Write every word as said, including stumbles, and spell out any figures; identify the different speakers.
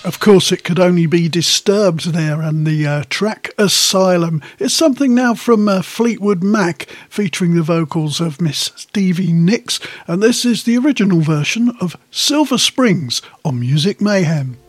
Speaker 1: Of course, it could only be Disturbed there, and the uh, track Asylum is something now from uh, Fleetwood Mac, featuring the vocals of Miss Stevie Nicks, and this is the original version of Silver Springs on Music Mayhem.